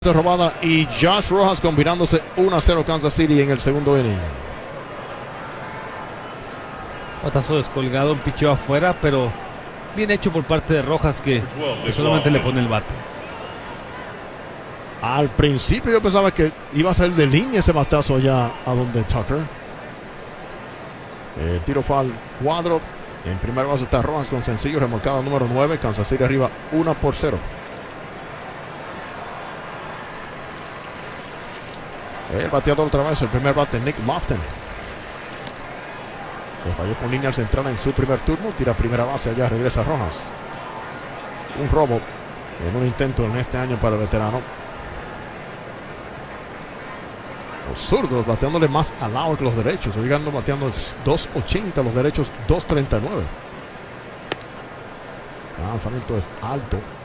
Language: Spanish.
Robada y Josh Rojas combinándose 1-0 Kansas City en el segundo inning. Batazo descolgado, un picheo afuera, pero bien hecho por parte de Rojas que solamente le pone el bate. Al principio yo pensaba que iba a salir de línea ese batazo allá a donde Tucker. El tiro fue al cuadro. En primer base está Rojas con sencillo, remolcado número 9. Kansas City arriba 1-0. El bateador otra vez, el primer bate, Nick Lofton. Le falló con línea al central en su primer turno. Tira primera base, allá regresa Rojas. Un robo en un intento en este año para el veterano. Los zurdos bateándole más al lado que los derechos. Llegando bateando 2.80, los derechos 2.39. El lanzamiento es alto.